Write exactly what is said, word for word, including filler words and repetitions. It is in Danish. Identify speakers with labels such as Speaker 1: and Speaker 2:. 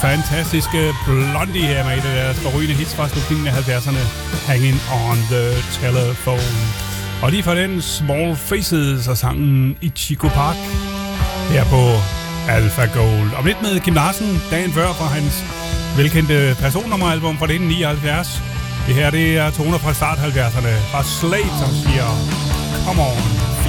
Speaker 1: fantastiske Blondie her med et af deres forrygende hits fra slutningen af halvfjerdserne, Hanging on the Telephone. Og lige fra den Small Faces og sangen Ichigo Park her på Alpha Gold. Om lidt med Kim Larsen, dagen før fra hans velkendte personnummeralbum fra nitten nioghalvfjerds. Det her det er toner fra start halvfjerdserne fra Slade, som siger Come On.